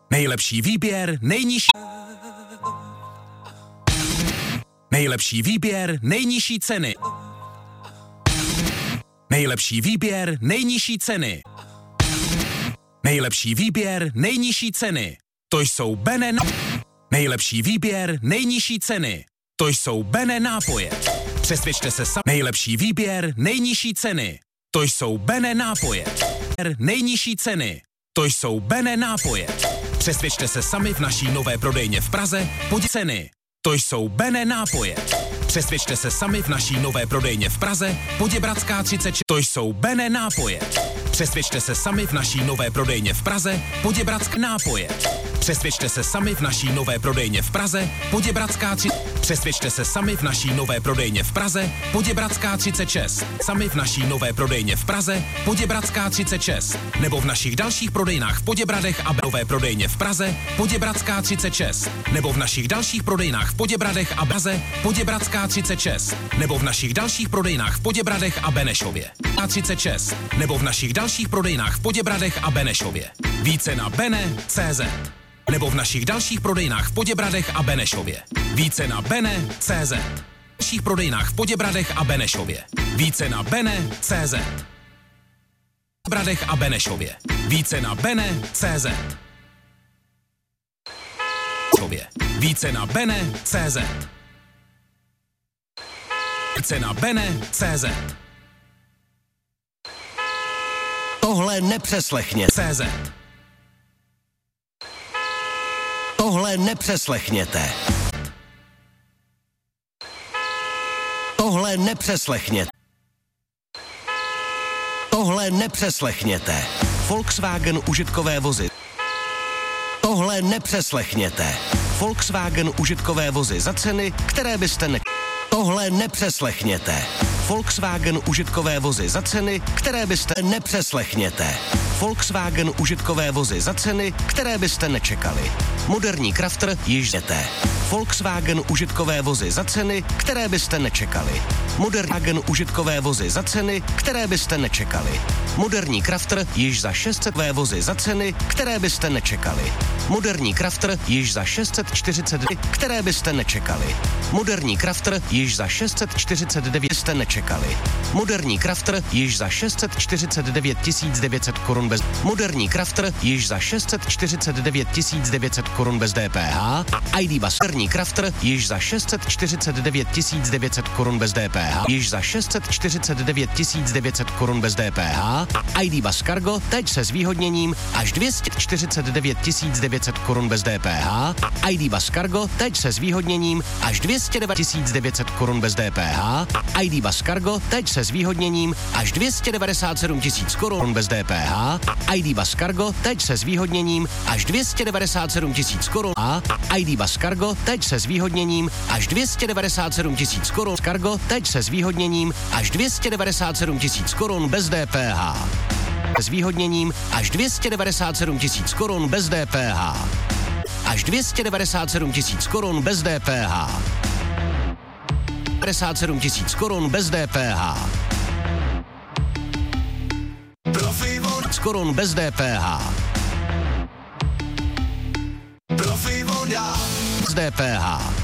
Nejlepší výběr, nejlepší výběr, nejnižší ceny. Nejlepší výběr, nejnižší ceny. Nejlepší výběr, nejnižší ceny. To jsou Bene. Nejlepší výběr, nejnižší ceny. To jsou Bene nápoje. Přesvědčte se sami. Nejlepší výběr, nejnižší ceny. To jsou Bene nápoje. Nejnižší ceny. To jsou Bene nápoje. Přesvědčte se sami v naší nové prodejně v Praze. Ceny. To jsou Bene nápoje. Přesvědčte se sami v naší nové prodejně v Praze. Poděbradská 36. To jsou Bene nápoje. Přesvědčte se sami v naší nové prodejně v Praze. Poděbradské nápoje. Přesvědčte se sami v naší nové prodejně v Praze. Poděbradská 3. Přesvědčte se sami v naší nové prodejně v Praze. Poděbradská 36. Sami v naší nové prodejně v Praze. Poděbradská 36. Nebo v našich dalších prodejnách v Poděbradech a nové prodejně v Praze. Poděbradská 36. Nebo v našich dalších prodejnách v Poděbradech a Praze. Poděbradská 36. Nebo v našich dalších prodejnách v Poděbradech a Benešově. A36. Nebo v našich dalších prodejnách v Poděbradech a Benešově. Více na bene.cz. Nebo v našich dalších prodejnách v Poděbradech a Benešově. Více na bene.cz. V dalších prodejnách v Poděbradech a Benešově. Více na bene.cz. V Poděbradech a Benešově. Více na bene.cz. Více na bene.cz. Více na bene.cz. Tohle nepřeslechněte. CZ. Tohle nepřeslechněte. Tohle nepřeslechněte. Tohle nepřeslechněte. Volkswagen užitkové vozy. Tohle nepřeslechněte. Volkswagen užitkové vozy za ceny, které byste ne... Tohle nepřeslechněte. Volkswagen užitkové vozy za ceny, které byste nepřeslechněte. Volkswagen užitkové vozy za ceny, které byste nečekali. Moderní Crafter již jdete. Volkswagen užitkové vozy za ceny, které byste nečekali. Moderní užitkové vozy za ceny, které byste nečekali. Moderní Crafter již za 600 vozy za ceny, které byste nečekali. Moderní Crafter již za 642, které byste nečekali. Moderní Crafter již za 649 jste nečekali. Moderní Crafter již za 649 900 korun bez... Moderní Crafter již za 649 900 korun bez DPH a ID Bus. Moderní Crafter již za 649 900 korun bez DPH. Již za 649 900 korun bez DPH a ID Bus Cargo teď se zvýhodněním až 249 900 korun bez DPH a ID Bus Cargo teď se zvýhodněním až 209 korun bez DPH a ID Bus Cargo teď se zvýhodněním až 297 000 korun bez DPH a ID Bus Cargo teď se zvýhodněním až 297 000 korun a ID Bus Cargo teď se zvýhodněním až 297 000 korun. Cargo teď se zvýhodněním až 297 000 korun bez DPH. Zvýhodněním až 297 000 korun bez DPH. Až 297 000 korun bez DPH. 57 000 korun bez DPH. Korun bez DPH. Z DPH.